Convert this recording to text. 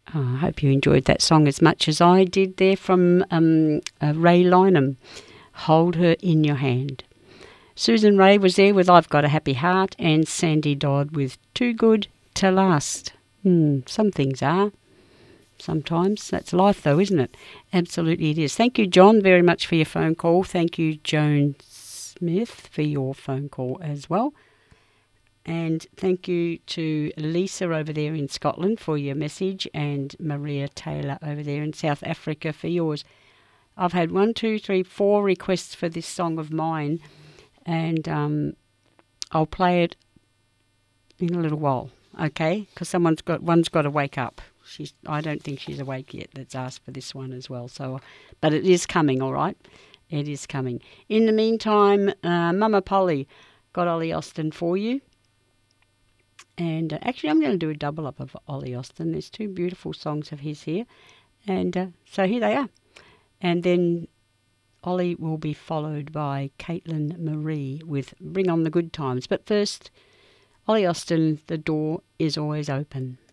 I hope you enjoyed that song as much as I did there from Ray Lynham, Hold Her in Your Hand. Susan Ray was there with I've Got a Happy Heart, and Sandy Dodd with Too Good to Last. Some things are. Sometimes. That's life though, isn't it? Absolutely it is. Thank you, John, very much for your phone call. Thank you, Joan Smith, for your phone call as well. And thank you to Lisa over there in Scotland for your message, and Maria Taylor over there in South Africa for yours. I've had 4 requests for this song of mine, and I'll play it in a little while, okay? Because one's got to wake up. I don't think she's awake yet that's asked for this one as well. So, but it is coming, all right? It is coming. In the meantime, Mama Polly got Ollie Austin for you. And actually, I'm going to do a double up of Ollie Austin. There's 2 beautiful songs of his here. And so here they are. And then Ollie will be followed by Caitlin Marie with Bring On the Good Times. But first, Ollie Austin, The Door Is Always Open.